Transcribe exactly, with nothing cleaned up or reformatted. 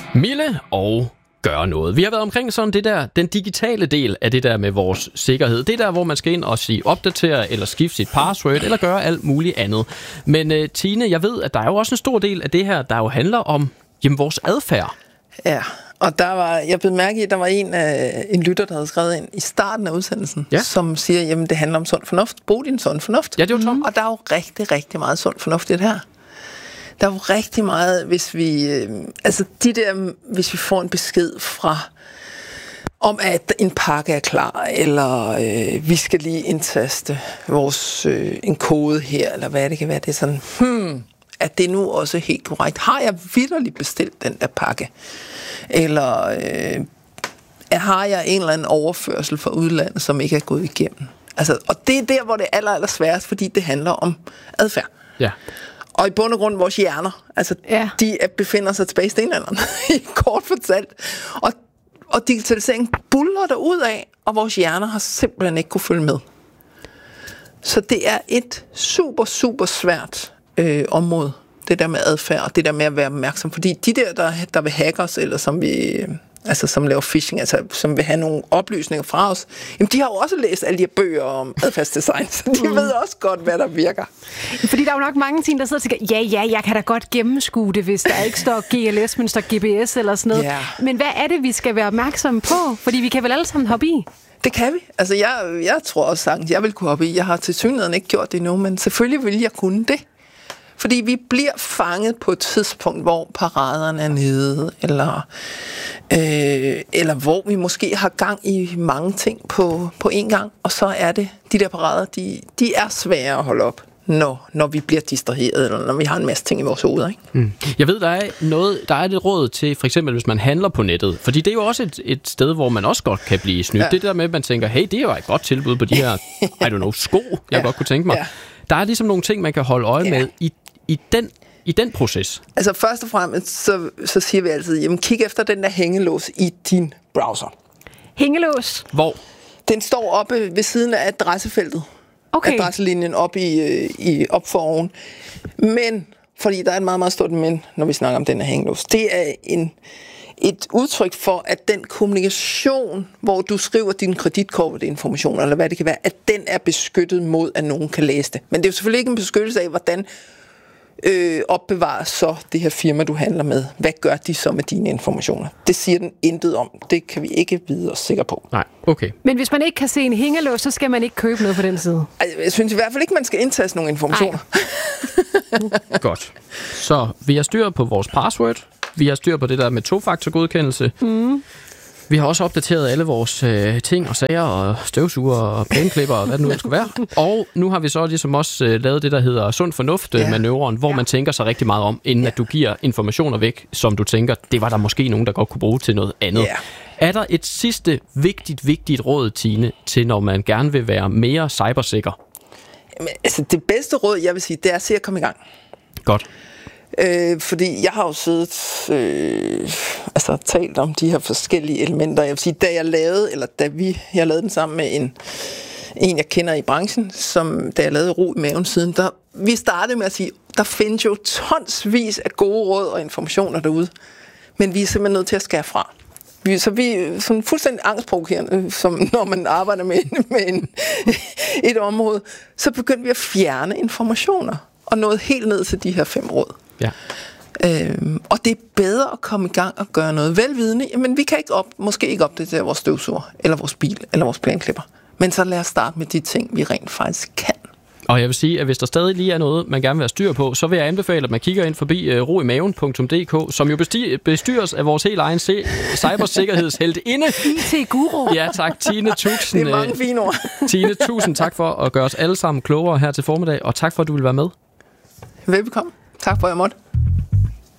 Mille og gøre noget. Vi har været omkring sådan det der, den digitale del af det der med vores sikkerhed. Det der, hvor man skal ind og sige opdatere, eller skifte sit password, eller gøre alt muligt andet. Men uh, Tine, jeg ved, at der er jo også en stor del af det her, der jo handler om jamen, vores adfærd. Ja, og der var, jeg blev mærke i, at der var en, uh, en lytter, der havde skrevet ind i starten af udsendelsen, ja. som siger, jamen det handler om sund fornuft. Brug din sund fornuft. Ja, det var Tom. Mm. Og der er jo rigtig, rigtig meget sund fornuft i det her. Der er jo rigtig meget, hvis vi, øh, altså de der, hvis vi får en besked fra, om at en pakke er klar, eller øh, vi skal lige indtaste vores, øh, en kode her, eller hvad det kan være, det er sådan, hmm, er det nu også helt korrekt? Har jeg vitterligt bestilt den der pakke? Eller øh, har jeg en eller anden overførsel fra udlandet, som ikke er gået igennem? Altså, og det er der, hvor det er aller, aller sværest, fordi det handler om adfærd. Ja. Og i bund og grund vores hjerner, altså ja. de befinder sig tilbage i stenalderen, kort fortalt. Og, og digitaliseringen buller der ud af, og vores hjerner har simpelthen ikke kunne følge med. Så det er et super, super svært øh, område, det der med adfærd, og det der med at være opmærksom. Fordi de der, der, der vil hacke os, eller som vi... altså som laver phishing, altså som vil have nogle oplysninger fra os, jamen de har jo også læst alle de her bøger om adfærdsdesign, så de mm. ved også godt, hvad der virker. Fordi der er jo nok mange ting, der sidder og tænker, ja, ja, jeg kan da godt gennemskue det, hvis der ikke står G L S, men står G P S eller sådan noget. Yeah. Men hvad er det, vi skal være opmærksomme på? Fordi vi kan vel alle sammen hoppe i? Det kan vi. Altså jeg, jeg tror også sagtens, jeg vil kunne hoppe i. Jeg har til synligheden ikke gjort det endnu, men selvfølgelig vil jeg kunne det. Fordi vi bliver fanget på et tidspunkt, hvor paraderne er nede, eller, øh, eller hvor vi måske har gang i mange ting på, på én gang, og så er det, de der parader, de, de er svære at holde op, når, når vi bliver distraheret, eller når vi har en masse ting i vores hoveder. Ikke? Mm. Jeg ved, der er, noget, der er et råd til, for eksempel hvis man handler på nettet, fordi det er jo også et, et sted, hvor man også godt kan blive snydt. Ja. Det der med, at man tænker, hey, det er jo et godt tilbud på de her, I don't know, sko, jeg ja. godt kunne tænke mig. Ja. Der er ligesom nogle ting, man kan holde øje ja. med i I den, I den proces? Altså først og fremmest, så, så siger vi altid, jamen kig efter den der hængelås i din browser. Hængelås? Hvor? Den står oppe ved siden af adressefeltet. Okay. Adresselinjen oppe i, i, op for oven. Men, fordi der er et meget, meget stort men, når vi snakker om den her hængelås, det er en, et udtryk for, at den kommunikation, hvor du skriver din kreditkortinformation, eller hvad det kan være, at den er beskyttet mod, at nogen kan læse det. Men det er jo selvfølgelig ikke en beskyttelse af, hvordan Øh, opbevarer så det her firma, du handler med. Hvad gør de så med dine informationer? Det siger den intet om. Det kan vi ikke vide os sikre på. Nej, okay. Men hvis man ikke kan se en hængelås, så skal man ikke købe noget på den side? Altså, jeg synes i hvert fald ikke, man skal indtaste nogle informationer. Godt. Så vi har styr på vores password. Vi har styr på det der med tofaktorgodkendelse. Mm. Vi har også opdateret alle vores øh, ting og sager og støvsuger og plæneklipper og hvad det nu skulle være. Og nu har vi så ligesom også øh, lavet det, der hedder sund fornuft-manøvren, hvor ja. man tænker sig rigtig meget om, inden ja. at du giver informationer væk, som du tænker, det var der måske nogen, der godt kunne bruge til noget andet. Ja. Er der et sidste vigtigt, vigtigt råd, Tine, til når man gerne vil være mere cybersikker? Jamen, altså, det bedste råd, jeg vil sige, det er at se at komme i gang. Godt. Øh, fordi jeg har jo siddet øh, altså talt om de her forskellige elementer. Jeg vil sige, da jeg lavede, eller da vi, jeg lavede den sammen med en, en jeg kender i branchen, som da jeg lavede Ro i maven siden, der, vi startede med at sige, der findes jo tonsvis af gode råd og informationer derude, men vi er simpelthen nødt til at skære fra. Vi, så vi er sådan fuldstændig angstprovokerende, som når man arbejder med, med en, et område, så begyndte vi at fjerne informationer og nåede helt ned til de her fem råd. Ja. Øhm, og det er bedre at komme i gang og gøre noget velvidende. Men vi kan ikke op, måske ikke opdatere vores støvsuger, eller vores bil, eller vores plænklipper. Men så lad os starte med de ting, vi rent faktisk kan. Og jeg vil sige, at hvis der stadig lige er noget, man gerne vil have styr på, så vil jeg anbefale, at man kigger ind forbi uh, ro i maven punktum d k, som jo bestyres af vores helt egen se- cybersikkerhedsheltinde. I T-guru. Ja, tak. Tine, tusind. Det er mange fine ord. Tine, tusind tak for at gøre os alle sammen klogere her til formiddag, og tak for, at du vil være med. Velbekomme. Tak for, at jeg måtte.